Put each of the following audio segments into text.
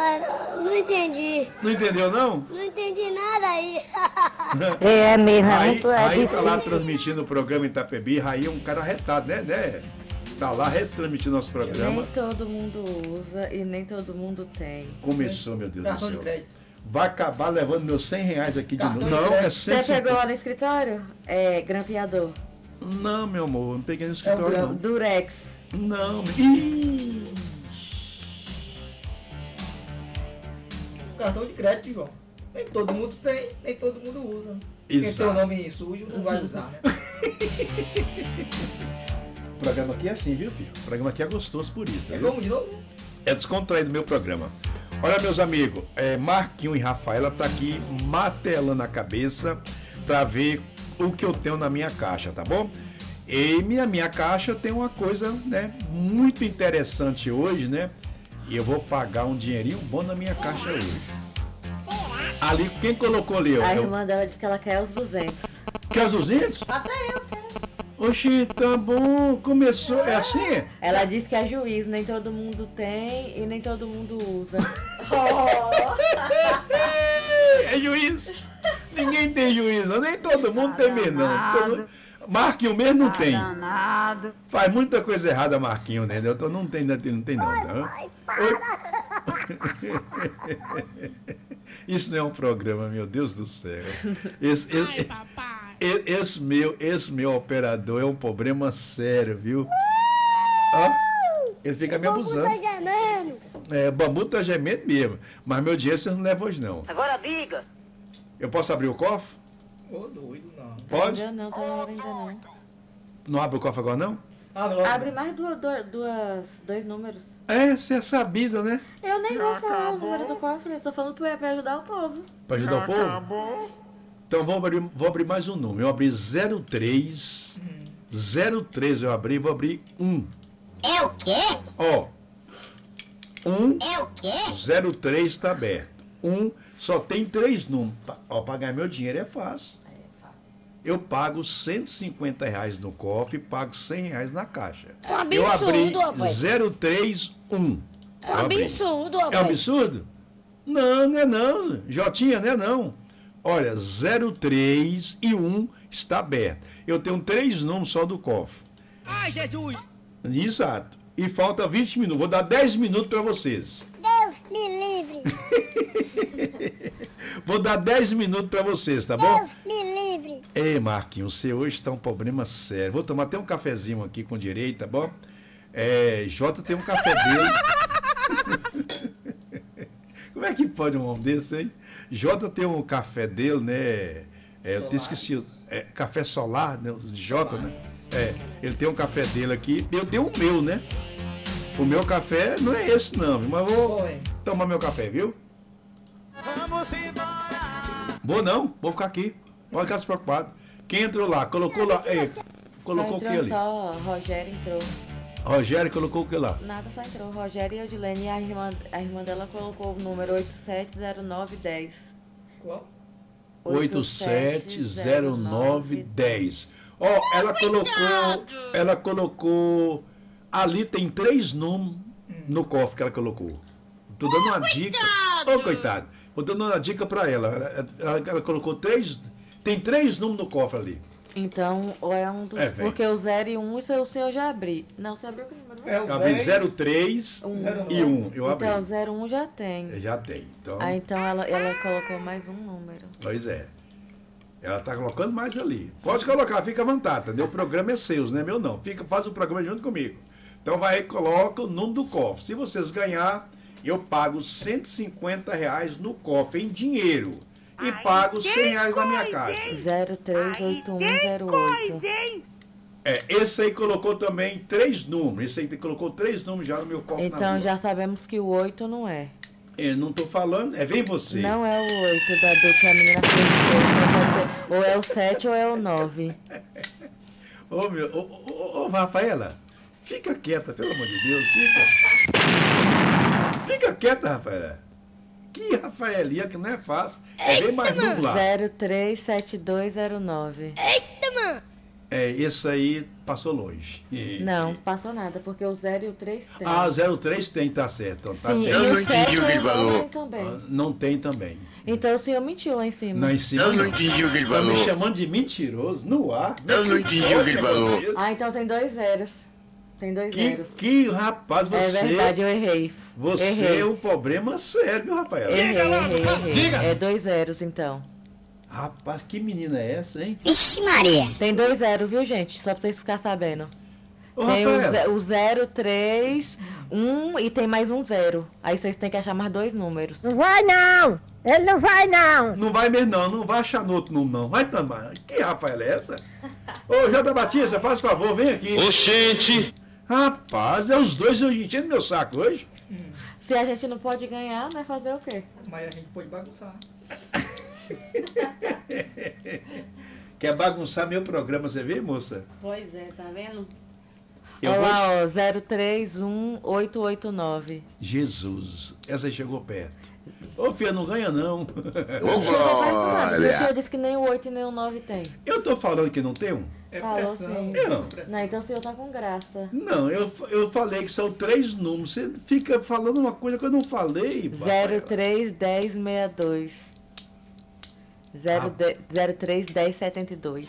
Não entendi. Não entendeu, não? Não entendi nada aí. É mesmo, Raí tá lá transmitindo o programa em Itapebi. Raí é um cara arretado, né? Tá lá retransmitindo nosso programa. Nem todo mundo usa e nem todo mundo tem. Começou, meu Deus do Cartão de céu. crédito. Vai acabar levando meus 100 reais aqui de Cartão novo. de Não, crédito. é Você 150. pegou lá no escritório? É, grampeador. Não, meu amor, não peguei no escritório, não. Durex. Não, ih, Cartão de crédito, João. Nem todo mundo tem, nem todo mundo usa. Quem tem exato. o nome sujo não vai usar, né? O programa aqui é assim, viu, filho? O programa aqui é gostoso por isso, É viu? como de novo? É descontraído meu programa. Olha, meus amigos, Marquinho e Rafaela tá aqui martelando a cabeça para ver o que eu tenho na minha caixa, tá bom? E minha caixa tem uma coisa, né, muito interessante hoje, né? E eu vou pagar um dinheirinho bom na minha caixa hoje. Ali, quem colocou ali? A irmã dela disse que ela quer os 200. Quer os 200? Até eu quero. Oxi, tá bom. Começou, é assim? Ela disse que é juiz, nem todo mundo tem e nem todo mundo usa. É juiz. Ninguém tem juiz, não. Nem todo mundo tem mesmo, não. Todo... Marquinho mesmo não tem. Danado. Faz muita coisa errada, Marquinho, entendeu? Então não tem não. Tá? Oi? Isso não é um programa, meu Deus do céu. Esse meu operador é um problema sério, viu? Ó, ele fica me abusando. Bambu tá gemendo mesmo. Mas meu dinheiro vocês não levam hoje, não. Agora diga. Eu posso abrir o cofre? Ô, doido, não. Pode? Ainda não, tá na hora ainda não. Não abre o cofre agora, não? Abre logo. Abre mais dois números. Você é sabida, né? Eu nem vou falar o número do cofre, eu tô falando pra ajudar o povo. Pra ajudar o povo? Então vou abrir mais um número. Eu abri 03. 03 eu abri, vou abrir 1. É o quê? Ó. 1. É o quê? 03 está aberto. 1 só tem 3 números. Ó, pagar meu dinheiro é fácil. Eu pago R$150 no cofre e pago R$100 na caixa. Um Eu abri absurdo, rapaz. 031. É um absurdo, É um rapaz. absurdo? Não, não é não. Jotinha, não é não. Olha, 03 e 1 está aberto. Eu tenho 3 números só do cofre. Ai, Jesus! Exato. E falta 20 minutos. Vou dar 10 minutos para vocês. Deus me livre. Vou dar 10 minutos para vocês, tá bom? Deus me livre. Ei, Marquinhos, você hoje está um problema sério. Vou tomar até um cafezinho aqui com direito, tá bom? Jota tem um café dele. Como é que pode um homem desse, hein? Jota tem um café dele, né? Eu te esqueci. Café solar, né? Jota, né? Ele tem um café dele aqui. Eu tenho o meu, né? O meu café não é esse, não. Mas vou tomar meu café, viu? Vamos embora! Vou não, vou ficar aqui. Pode ficar se preocupado. Quem entrou lá? Colocou lá. Colocou o que ali? Só Rogério entrou. Rogério colocou o que lá? Nada, só entrou. Rogério e Odilene e a irmã dela colocou o número 870910. Qual? 870910. Ó, ela colocou. Ali tem 3 números no cofre que ela colocou. Tô dando uma dica. Ô, coitado. Vou dando uma dica pra ela. Ela colocou 3. Tem 3 números no cofre ali. Então, ou é um dos. Porque o 0 e 1, isso o seu já abri. Não, você abriu que número? Eu abri 03 e 1. Eu abri. Então, 0 1 já tem. Já tem. Então, então ela colocou mais um número. Pois é. Ela tá colocando mais ali. Pode colocar, fica à vontade, entendeu? O programa é seu, não é meu não. Faz o programa junto comigo. Então vai e coloca o número do cofre. Se vocês ganhar, eu pago R$150 no cofre em dinheiro. E pago R$100 na minha caixa. 038108. Esse aí colocou também 3 números. Esse aí colocou 3 números já no meu cofre. Então já sabemos que o 8 não é. Eu não tô falando, vem você. Não é o 8 do que a menina fez. Ou é o 7 ou é o 9. Ô, Rafaela, fica quieta, pelo amor de Deus, Fica quieta, Rafaela. Que Rafaelinha, que não é fácil. Vem mais número lá. 037209. Eita, mano. Esse aí passou longe. Não, passou nada, porque o 0 e o 3 tem. Ah, 03 tem, tá certo. Tá Sim, certo. e o 7 não tem também. Não tem também. Então o senhor mentiu lá em cima. Não, em cima Eu não entendi o que ele Tá me falou. chamando de mentiroso no ar. Eu não entendi o que ele falou. Ah, então tem 2 zeros. Tem 2 zeros. Que rapaz, você... É verdade, eu errei. Você Errei. é um problema sério, viu, Rafaela? Errei. É 2 zeros, então. Rapaz, que menina é essa, hein? Vixe Maria. Tem 2 zeros, viu, gente? Só pra vocês ficarem sabendo. Ô, Tem Rafaela, o 0, 3, 1 e tem mais um 0. Aí vocês têm que achar mais 2 números. Não vai não! Ele não vai não! não vai mesmo não vai achar no outro número não. Vai tomar. Que Rafaela é essa? Ô, Jota Batista, faz favor, vem aqui. Oxente! Rapaz, é os dois enchendo meu saco hoje. Se a gente não pode ganhar, né? Fazer o quê? Mas a gente pode bagunçar. Quer bagunçar meu programa, você vê, moça? Pois é, tá vendo? Olha lá, ó, 031889. Jesus, essa aí chegou perto. Ô, filha, não ganha não. Ô, O glória! senhor disse que nem o 8 e nem o 9 tem. Eu tô falando que não tem um? É Falou pressão. sim. Não. Pressão. Não, então o senhor tá com graça. Não, eu falei que são 3 números. Você fica falando uma coisa que eu não falei. Rafaela. 031062. 031072.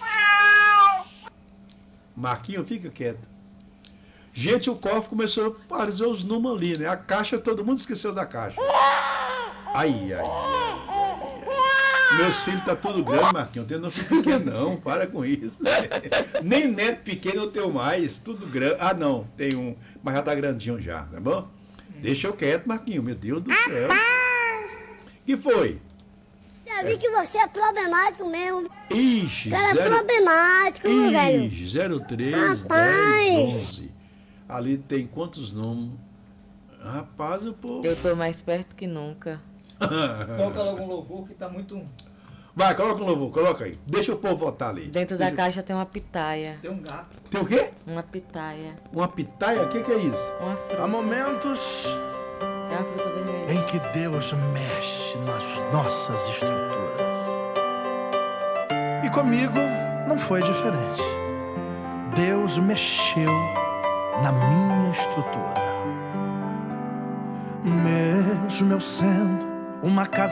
Marquinho, fica quieto. Gente, o cofre começou a aparecer os números ali, né? A caixa, todo mundo esqueceu da caixa. Ai. Meus filhos tá tudo grande, Marquinho. Não tenho filho pequeno, não. Para com isso. Nem neto pequeno eu tenho mais. Tudo grande. Ah, não. Tem um. Mas já tá grandinho já, tá bom? Deixa eu quieto, Marquinho. Meu Deus do céu. Que foi? Já vi que você é problemático mesmo. Ixi, Cara, é problemático, meu velho. Ixi, 03, Rapaz. 10, 11. Ali tem quantos números? Rapaz, o povo. Eu tô mais perto que nunca. Coloca logo um louvor que tá muito. Vai, coloca um louvor, coloca aí. Deixa o povo votar ali. Dentro da Deixa- caixa tem uma pitaia. Tem um gato. Tem o quê? Uma pitaia. Uma pitaia? O que é isso? Uma fruta. Há momentos É uma fruta vermelha. em que Deus mexe nas nossas estruturas. E comigo não foi diferente. Deus mexeu na minha estrutura. Mesmo eu sendo uma casa